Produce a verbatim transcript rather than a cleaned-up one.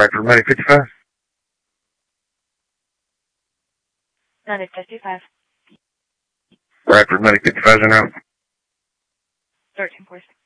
Raptor Money fifty-five. Money fifty-five. Raptor Money fifty-five in out. thirteen four six.